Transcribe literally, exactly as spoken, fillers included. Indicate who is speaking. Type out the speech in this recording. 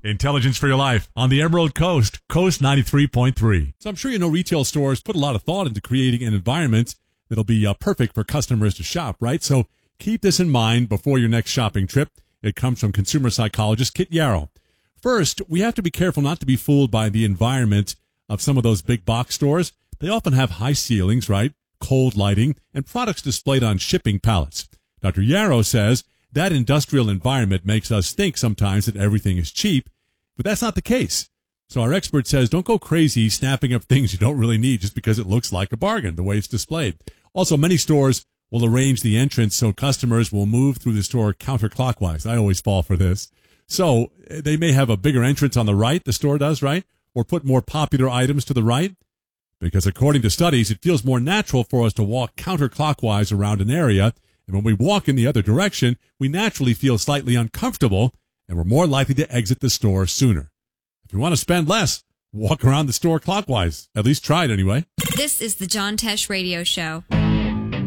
Speaker 1: Intelligence for your life on the Emerald Coast, Coast ninety-three point three. So I'm sure you know retail stores put a lot of thought into creating an environment that'll be uh, perfect for customers to shop, right? So keep this in mind before your next shopping trip. It comes from consumer psychologist Kit Yarrow. First, we have to be careful not to be fooled by the environment of some of those big box stores. They often have high ceilings, right? Cold lighting and products displayed on shipping pallets. Doctor Yarrow says that industrial environment makes us think sometimes that everything is cheap, but that's not the case. So our expert says don't go crazy snapping up things you don't really need just because it looks like a bargain, the way it's displayed. Also, many stores will arrange the entrance so customers will move through the store counterclockwise. I always fall for this. So they may have a bigger entrance on the right, the store does, right? Or put more popular items to the right. Because according to studies, it feels more natural for us to walk counterclockwise around an area. And when we walk in the other direction, we naturally feel slightly uncomfortable, and we're more likely to exit the store sooner. If you want to spend less, walk around the store clockwise. At least try it anyway.
Speaker 2: This is the John Tesh Radio Show.